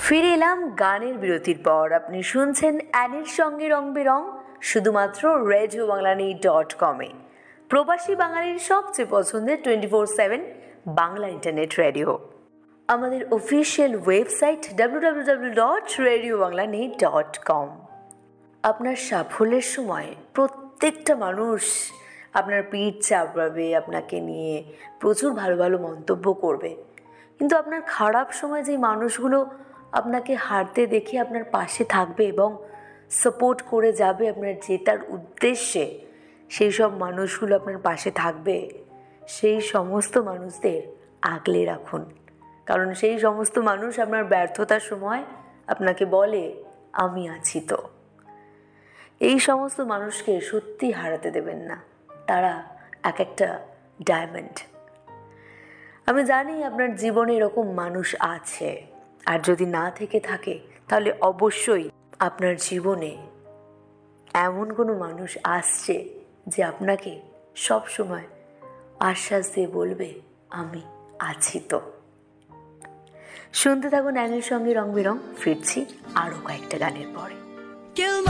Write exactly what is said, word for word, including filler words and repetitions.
ফিরে এলাম গানের বিরতির পর। আপনি শুনছেন অ্যানির সঙ্গে রং বেরং, শুধুমাত্র রেডিও বাংলানি ডট কমে, প্রবাসী বাঙালির সবচেয়ে পছন্দের twenty four seven Bangla internet radio. আমাদের official website W W W dot radio বাংলানি dot com. আপনার সাফল্যের সময় প্রত্যেকটা মানুষ আপনার পিঠ চাপড়াবে, আপনাকে নিয়ে প্রচুর ভালো ভালো মন্তব্য করবে, কিন্তু আপনার খারাপ সময় যে মানুষগুলো আপনাকে হারতে দেখে আপনার পাশে থাকবে এবং সাপোর্ট করে যাবে আপনার জেতার উদ্দেশ্যে, সেই সব মানুষগুলো আপনার পাশে থাকবে, সেই সমস্ত মানুষদের আগলে রাখুন। কারণ সেই সমস্ত মানুষ আপনার ব্যর্থতার সময় আপনাকে বলে আমি আছি তো। এই সমস্ত মানুষকে সত্যি হারাতে দেবেন না, তারা এক একটা ডায়মন্ড। আমি জানি আপনার জীবনে এরকম মানুষ আছে, আর যদি না থেকে থাকে তাহলে অবশ্যই আপনার জীবনে এমন কোনো মানুষ আসছে যে আপনাকে সব সময় আশ্বাস দিয়ে বলবে আমি আছি তো। শুনতে থাকুন অ্যানির সঙ্গে রং বেরং। ফিরছি আরও কয়েকটা গানের পরে।